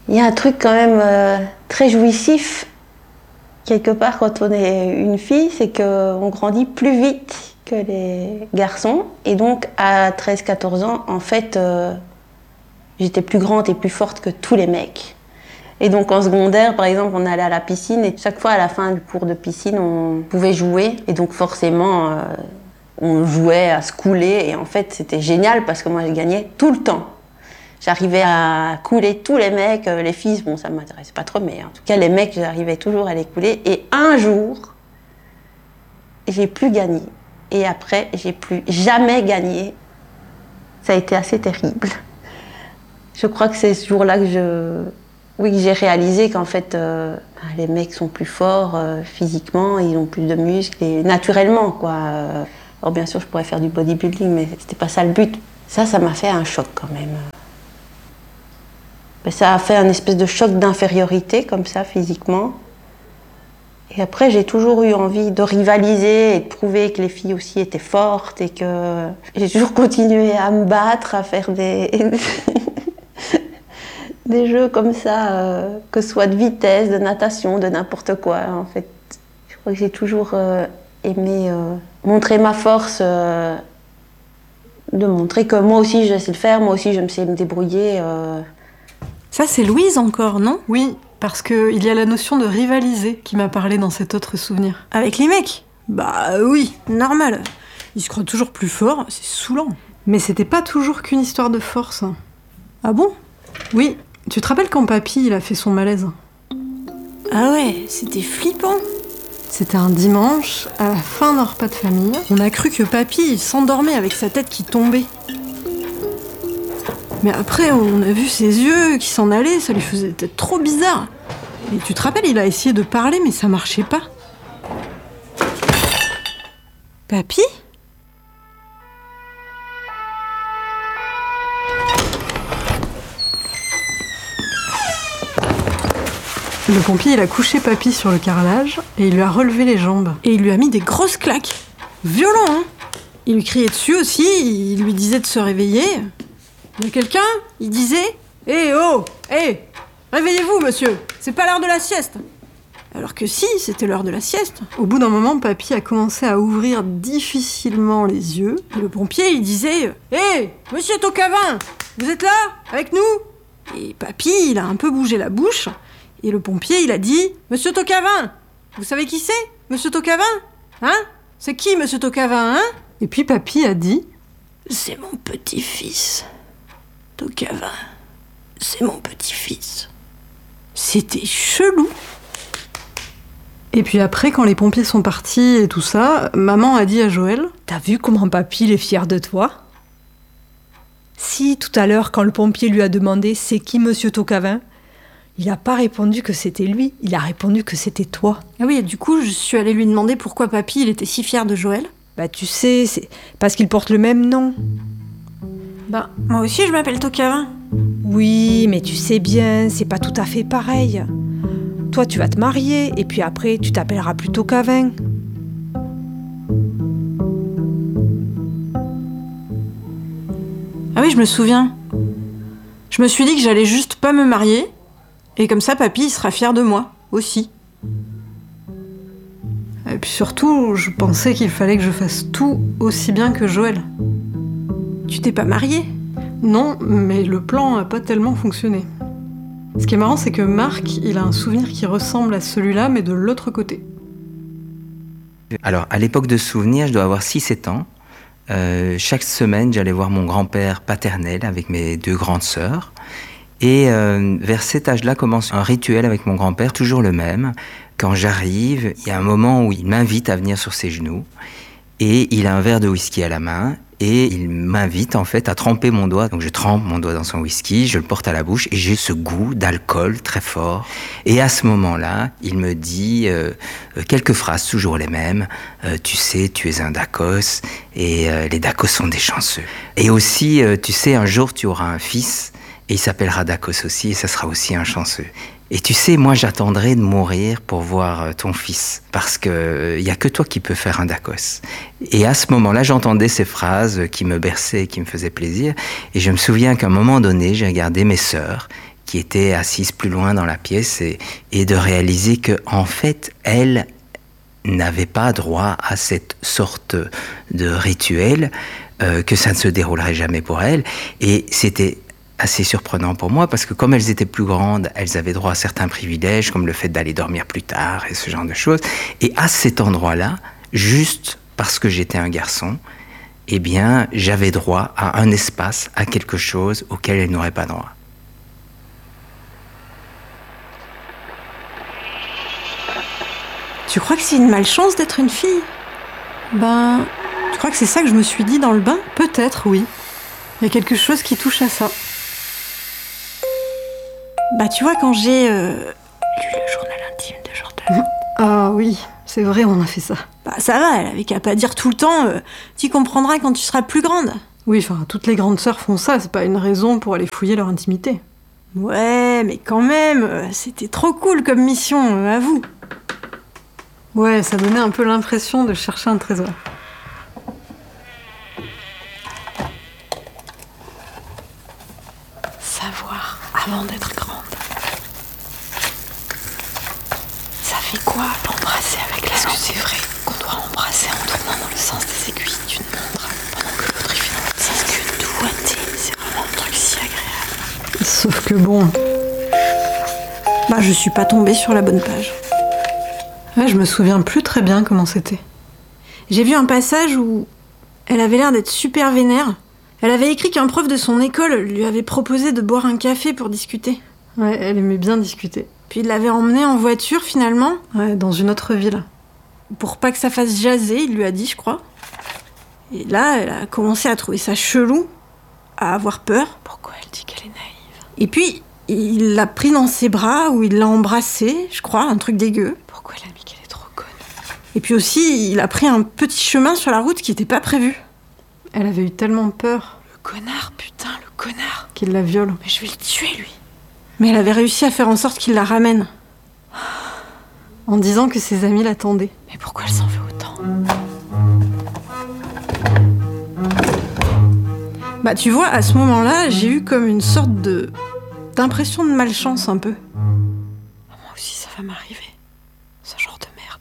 Il y a un truc quand même très jouissif, quelque part, quand on est une fille, c'est qu'on grandit plus vite que les garçons. Et donc, à 13-14 ans, en fait, j'étais plus grande et plus forte que tous les mecs. Et donc, en secondaire, par exemple, on allait à la piscine et chaque fois, à la fin du cours de piscine, on pouvait jouer. Et donc, forcément, on jouait à se couler. Et en fait, c'était génial parce que moi, je gagnais tout le temps. J'arrivais à couler tous les mecs, les filles, bon, ça ne m'intéressait pas trop, mais en tout cas, les mecs, j'arrivais toujours à les couler. Et un jour, j'ai plus gagné. Et après, j'ai plus jamais gagné. Ça a été assez terrible. Je crois que c'est ce jour-là que j'ai réalisé qu'en fait, les mecs sont plus forts physiquement, ils ont plus de muscles, et naturellement, quoi. Alors bien sûr, je pourrais faire du bodybuilding, mais c'était pas ça le but. Ça m'a fait un choc quand même. Ça a fait un espèce de choc d'infériorité, comme ça, physiquement. Et après, j'ai toujours eu envie de rivaliser et de prouver que les filles aussi étaient fortes et que j'ai toujours continué à me battre, à faire des jeux comme ça, que ce soit de vitesse, de natation, de n'importe quoi. En fait, je crois que j'ai toujours aimé montrer ma force, de montrer que moi aussi je sais le faire, moi aussi je me sais me débrouiller. Ça, c'est Louise encore, non ? Oui, parce qu'il y a la notion de rivaliser qui m'a parlé dans cet autre souvenir. Avec les mecs ? Bah oui, normal. Ils se croient toujours plus forts, c'est saoulant. Mais c'était pas toujours qu'une histoire de force. Ah bon ? Oui, tu te rappelles quand Papy il a fait son malaise ? Ah ouais, c'était flippant. C'était un dimanche, à la fin d'un repas de famille. On a cru que Papy il s'endormait avec sa tête qui tombait. Mais après, on a vu ses yeux qui s'en allaient, ça lui faisait peut-être trop bizarre. Et tu te rappelles, il a essayé de parler, mais ça marchait pas. Papy ? Le pompier, il a couché Papy sur le carrelage et il lui a relevé les jambes. Et il lui a mis des grosses claques. Violent, hein ? Il lui criait dessus aussi, il lui disait de se réveiller. Il y a quelqu'un ? Il disait « Eh oh, réveillez-vous, monsieur, c'est pas l'heure de la sieste !» Alors que si, c'était l'heure de la sieste. Au bout d'un moment, Papy a commencé à ouvrir difficilement les yeux. Et le pompier, il disait « Eh, monsieur Tocavin, vous êtes là, avec nous ?» Et Papy, il a un peu bougé la bouche. Et le pompier, il a dit « Monsieur Tocavin, vous savez qui c'est, monsieur Tocavin ? Hein ? C'est qui, monsieur Tocavin, hein ?» Et puis Papy a dit « C'est mon petit-fils. Tocavin, c'est mon petit-fils. » C'était chelou. Et puis après, quand les pompiers sont partis et tout ça, maman a dit à Joël « T'as vu comment Papy il est fier de toi ? Si, tout à l'heure, quand le pompier lui a demandé « C'est qui monsieur Tocavin ?» il n'a pas répondu que c'était lui, il a répondu que c'était toi. Ah oui, et du coup, je suis allée lui demander pourquoi Papy il était si fier de Joël. Bah tu sais, c'est parce qu'ils portent le même nom. Bah, moi aussi je m'appelle Tocavin. Oui, mais tu sais bien, c'est pas tout à fait pareil. Toi, tu vas te marier, et puis après, tu t'appelleras plus Tocavin. Ah oui, je me souviens. Je me suis dit que j'allais juste pas me marier, et comme ça, Papy il sera fier de moi, aussi. Et puis surtout, je pensais qu'il fallait que je fasse tout aussi bien que Joël. Tu t'es pas mariée ? Non, mais le plan n'a pas tellement fonctionné. Ce qui est marrant, c'est que Marc, il a un souvenir qui ressemble à celui-là, mais de l'autre côté. Alors, à l'époque de souvenir, je dois avoir 6-7 ans. Chaque semaine, j'allais voir mon grand-père paternel avec mes 2 grandes sœurs. Et vers cet âge-là commence un rituel avec mon grand-père, toujours le même. Quand j'arrive, il y a un moment où il m'invite à venir sur ses genoux. Et il a un verre de whisky à la main. Et il m'invite en fait à tremper mon doigt. Donc je trempe mon doigt dans son whisky, je le porte à la bouche et j'ai ce goût d'alcool très fort. Et à ce moment-là, il me dit quelques phrases, toujours les mêmes. Tu sais, tu es un Dacos et les Dacos sont des chanceux. Et aussi, tu sais, un jour tu auras un fils et il s'appellera Dacos aussi et ça sera aussi un chanceux. Et tu sais, moi j'attendrai de mourir pour voir ton fils, parce que y a que toi qui peux faire un Dacos. Et à ce moment-là, j'entendais ces phrases qui me berçaient et qui me faisaient plaisir. Et je me souviens qu'à un moment donné, j'ai regardé mes sœurs qui était assise plus loin dans la pièce et de réaliser que en fait, elle n'avait pas droit à cette sorte de rituel, que ça ne se déroulerait jamais pour elle. Et c'était assez surprenant pour moi parce que comme elles étaient plus grandes, elles avaient droit à certains privilèges comme le fait d'aller dormir plus tard et ce genre de choses. Et à cet endroit-là, juste parce que j'étais un garçon, eh bien, j'avais droit à un espace, à quelque chose auquel elles n'auraient pas droit. Tu crois que c'est une malchance d'être une fille? Ben, tu crois que c'est ça que je me suis dit dans le bain? Peut-être, oui. Il y a quelque chose qui touche à ça. Bah tu vois, quand j'ai lu le journal intime de Jordan... Ah oui, c'est vrai, on a fait ça. Bah ça va, elle avait qu'à pas dire tout le temps tu comprendras quand tu seras plus grande. Oui, enfin, toutes les grandes sœurs font ça, c'est pas une raison pour aller fouiller leur intimité. Ouais, mais quand même, c'était trop cool comme mission, avoue. Ouais, ça donnait un peu l'impression de chercher un trésor. Savoir avant d'être grande. Ça fait quoi, embrasser avec la langue? Est-ce que c'est vrai qu'on doit embrasser en tournant dans le sens des aiguilles d'une montre pendant que l'autre y fait dans l'autre sens? Que doigter, c'est vraiment un truc si agréable. Sauf que bon... Bah je suis pas tombée sur la bonne page. Ouais, je me souviens plus très bien comment c'était. J'ai vu un passage où elle avait l'air d'être super vénère. Elle avait écrit qu'un prof de son école lui avait proposé de boire un café pour discuter. Ouais, elle aimait bien discuter. Puis il l'avait emmenée en voiture finalement. Ouais, dans une autre ville. Pour pas que ça fasse jaser, il lui a dit, je crois. Et là, elle a commencé à trouver ça chelou, à avoir peur. Pourquoi elle dit qu'elle est naïve? Et puis, il l'a pris dans ses bras, ou il l'a embrassée, je crois, un truc dégueu. Pourquoi elle a mis qu'elle est trop conne? Et puis aussi, il a pris un petit chemin sur la route qui n'était pas prévu. Elle avait eu tellement peur. Le connard, putain, le connard. Qu'il la viole. Mais je vais le tuer, lui. Mais elle avait réussi à faire en sorte qu'il la ramène. En disant que ses amis l'attendaient. Mais pourquoi elle s'en veut autant? Bah tu vois, à ce moment-là, j'ai eu comme une sorte d'impression de malchance un peu. Moi aussi, ça va m'arriver.